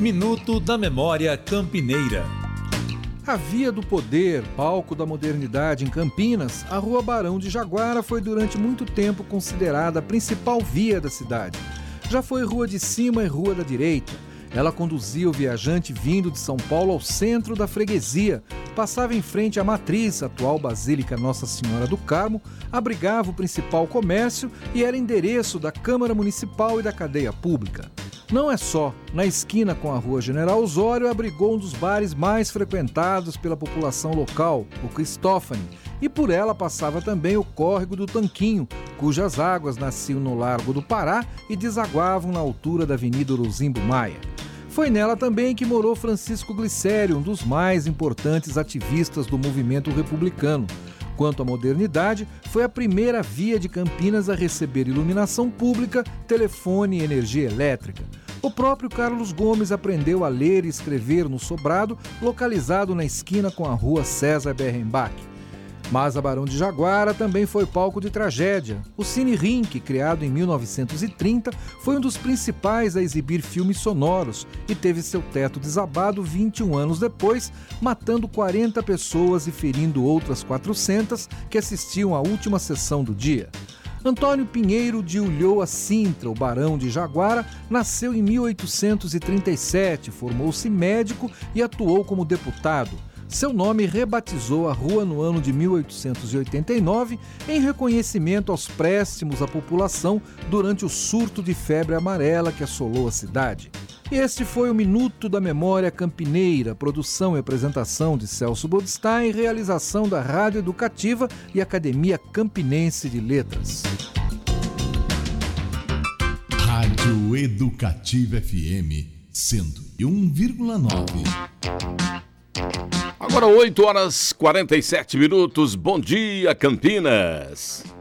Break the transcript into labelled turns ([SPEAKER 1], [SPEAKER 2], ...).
[SPEAKER 1] Minuto da Memória Campineira.
[SPEAKER 2] A Via do Poder, palco da modernidade em Campinas, a Rua Barão de Jaguara foi durante muito tempo considerada a principal via da cidade. Já foi Rua de Cima e Rua da Direita. Ela conduzia o viajante vindo de São Paulo ao centro da freguesia, passava em frente à Matriz, atual Basílica Nossa Senhora do Carmo, abrigava o principal comércio e era endereço da Câmara Municipal e da cadeia pública. Não é só, na esquina com a Rua General Osório abrigou um dos bares mais frequentados pela população local, o Cristófani, e por ela passava também o Córrego do Tanquinho, cujas águas nasciam no Largo do Pará e desaguavam na altura da Avenida Orozimbo Maia. Foi nela também que morou Francisco Glicério, um dos mais importantes ativistas do movimento republicano. Quanto à modernidade, foi a primeira via de Campinas a receber iluminação pública, telefone e energia elétrica. O próprio Carlos Gomes aprendeu a ler e escrever no sobrado, localizado na esquina com a Rua César Berrenbach. Mas a Barão de Jaguara também foi palco de tragédia. O Cine Rink, criado em 1930, foi um dos principais a exibir filmes sonoros e teve seu teto desabado 21 anos depois, matando 40 pessoas e ferindo outras 400 que assistiam à última sessão do dia. Antônio Pinheiro de Ulloa Sintra, o Barão de Jaguara, nasceu em 1837, formou-se médico e atuou como deputado. Seu nome rebatizou a rua no ano de 1889 em reconhecimento aos préstimos à população durante o surto de febre amarela que assolou a cidade. Este foi o Minuto da Memória Campineira, produção e apresentação de Celso Bodstein, realização da Rádio Educativa e Academia Campinense de Letras.
[SPEAKER 3] Rádio Educativa FM 101,9.
[SPEAKER 4] Agora 8 horas 47 minutos. Bom dia, Campinas.